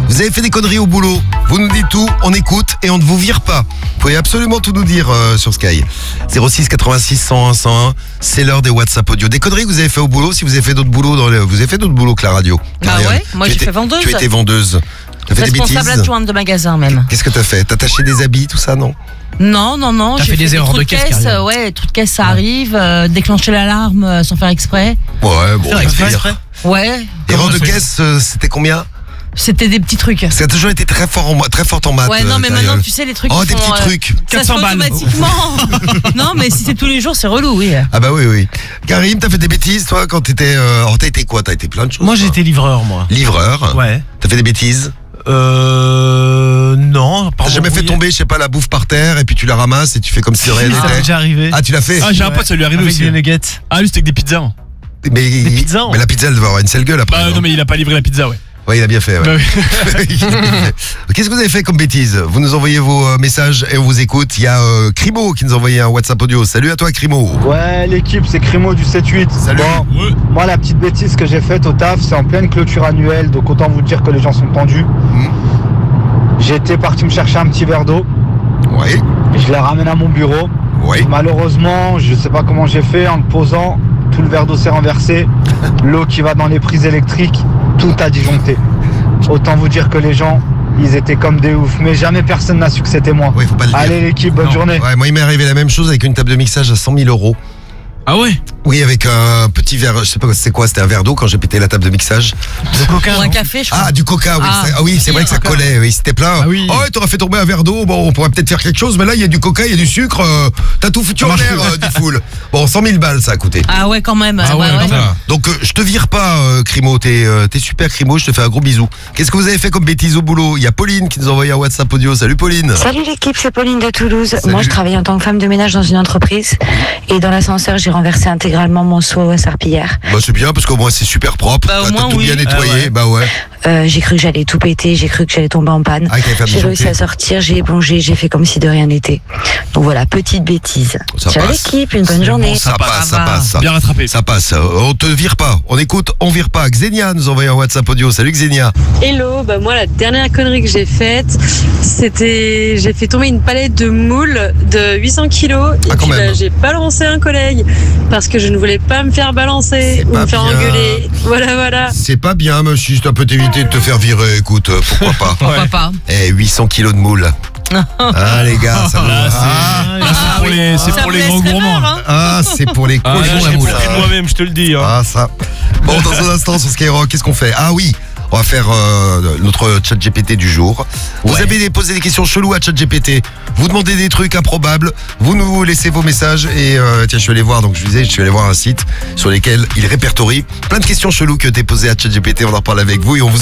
Vous avez fait des conneries au boulot, vous nous dites tout, on écoute et on ne vous vire pas. Vous pouvez absolument tout nous dire sur Sky. 06 86 101 101, c'est l'heure des WhatsApp audio. Des conneries que vous avez fait au boulot, si vous avez fait d'autres boulots vous avez fait d'autres boulots que la radio. Ah ouais, moi j'ai fait vendeuse. Tu étais vendeuse. T'as fait des bêtises. Responsable adjointe de magasin même. Qu'est-ce que t'as fait? T'as taché des habits, tout ça, non? Non. T'as fait des erreurs de caisse, ouais, trucs de caisse, ça arrive. Déclencher l'alarme sans faire exprès. Ouais, bon, exprès. Ouais. Erreur de caisse, c'était combien? C'était des petits trucs. Parce que t'as toujours été très forte en maths. Ouais, non, mais maintenant, tu sais, les trucs. Oh, des petits trucs. Ça se fait automatiquement. Non, mais si c'est tous les jours, c'est relou, oui. Ah bah oui. Karim, t'as fait des bêtises, toi, quand t'étais... t'as été quoi? T'as été plein de choses. Moi, j'étais livreur, moi. Livreur? Ouais. T'as fait des bêtises? Non. T'as jamais fait tomber, je sais pas, la bouffe par terre et puis tu la ramasses et tu fais comme si rien Ça m'est n'était? déjà arrivé. Ah, tu l'as fait? Ah, j'ai un pote, ça lui est arrivé Avec aussi. des nuggets. Ah, lui, c'était avec des pizzas. Mais la pizza, elle doit avoir une sale gueule après. Bah, non, mais il a pas livré la pizza, ouais. Ouais, il a bien fait, ouais. Bah, oui. Qu'est-ce que vous avez fait comme bêtise? Vous nous envoyez vos messages et on vous écoute. Il y a Crimo qui nous a envoyé un WhatsApp audio. Salut à toi, Crimo. Ouais, l'équipe, c'est Crimo du 7-8. Salut. Bon, Ouais. moi, la petite bêtise que j'ai faite au taf, c'est en pleine clôture annuelle, donc autant vous dire que les gens sont tendus. J'étais parti me chercher un petit verre d'eau. Ouais. Je l'ai ramené à mon bureau. Ouais. Malheureusement, je sais pas comment j'ai fait, en le posant, tout le verre d'eau s'est renversé. L'eau qui va dans les prises électriques, tout a disjoncté. Autant vous dire que les gens, ils étaient comme des oufs. Mais jamais personne n'a su que c'était moi. Ouais, faut pas le dire. Allez l'équipe, bonne journée. Ouais, moi il m'est arrivé la même chose avec une table de mixage à 100 000 €. Ah ouais? Oui, avec un petit verre, je sais pas c'est quoi, c'était un verre d'eau quand j'ai pété la table de mixage. De coca. Ou un non café, je crois. Ah, du coca, oui. Ah, Oui, c'est vrai que ça collait, oui, c'était plein. Ah oui. Oh, t'aurais fait tomber un verre d'eau, bon, on pourrait peut-être faire quelque chose, mais là, il y a du coca, il y a du sucre, t'as tout foutu en l'air, du full. Bon, 100 000 balles, ça a coûté. Ah ouais, quand même. Ah ouais, quand même. Donc, je te vire pas, Crimo, t'es super Crimo, je te fais un gros bisou. Qu'est-ce que vous avez fait comme bêtise au boulot? Il y a Pauline qui nous a envoyé un WhatsApp audio. Salut Pauline. Salut l'équipe, c'est Pauline de Toulouse. Salut. Moi, je travaille en tant que femme de ménage dans une entreprise. Et dans l'ascenseur, j'ai renversé intégralement mon seau à serpillière. Bah, c'est bien parce qu'au moins c'est super propre. Bah, au T'as moins, tout oui. bien nettoyé, Ah ouais. bah ouais. J'ai cru que j'allais tout péter, j'ai cru que j'allais tomber en panne. Ah, qu'il allait faire J'ai réussi disjoncter. à sortir, j'ai épongé, j'ai fait comme si de rien n'était. Donc voilà, petite bêtise. Ça Ciao passe. l'équipe, une bonne journée. Ça passe, ça va. passe. Bien rattrapé. Ça passe. On te vire pas. On écoute, on vire pas. Xenia nous a envoyé un WhatsApp audio. Salut Xenia. Hello, bah moi la dernière connerie que j'ai faite, c'était j'ai fait tomber une palette de moules de 800 kilos et Ah, quand puis même. j'ai balancé un collègue parce que je ne voulais pas me faire balancer C'est ou pas me faire bien. engueuler. Voilà. C'est pas bien, monsieur. Ça peut t'éviter de te faire virer. Écoute, pourquoi pas. Pourquoi pas? 800 kilos de moules. Ah, les gars, ça Là, va. c'est pour les, c'est Ça pour me les laisse grands gourmands. rêveur, hein. Ah, c'est pour les Ah, cochons, là, la j'ai moule. pris de moi-même, je te le dis. Hein. Ah, ça. Bon, dans un instant, sur Skyrock, qu'est-ce qu'on fait? Ah oui, on va faire notre chat GPT du jour. Vous avez posé des questions cheloues à chat GPT. Vous demandez des trucs improbables. Vous nous laissez vos messages. Et tiens, je suis allé voir, donc je suis allé voir un site sur lequel il répertorie plein de questions cheloues que t'es posées à chat GPT. On en reparle avec vous et on vous